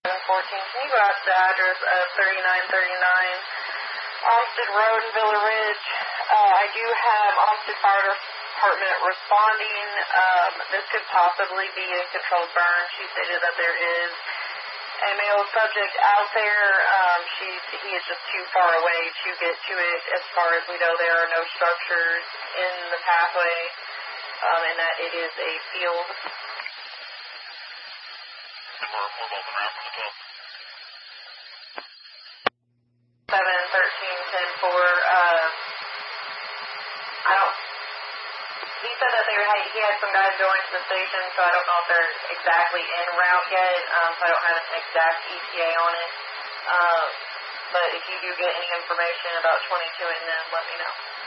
Can you go out to the address of 3939 Austin Road in Villa Ridge? I do have Austin Fire Department responding. This could possibly be a controlled burn. She stated that there is a male subject out there. He is just too far away to get to it. As far as we know, there are no structures in the pathway, and that it is a field. 7-13-10-4. He said that he had some guys going to the station, so I don't know if they're exactly en route yet, so I don't have an exact ETA on it. But if you do get any information about 22 and them, let me know.